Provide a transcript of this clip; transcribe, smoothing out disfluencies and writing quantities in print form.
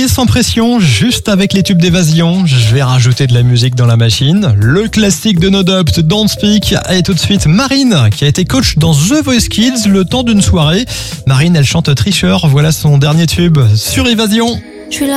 gagner sans pression, juste avec les tubes d'évasion. Je vais rajouter de la musique dans la machine. Le classique de No Doubt, Don't Speak. Et tout de suite, Marine, qui a été coach dans The Voice Kids le temps d'une soirée. Marine, elle chante Tricheur. Voilà son dernier tube sur Évasion. Je suis là.